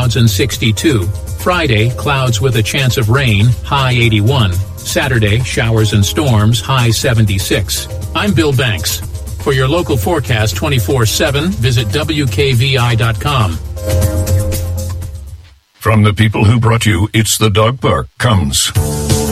clouds and 62. Friday, clouds with a chance of rain, high 81. Saturday, showers and storms, high 76. I'm Bill Banks. For your local forecast 24/7, visit WKVI.com. From the people who brought you It's the Dog Park comes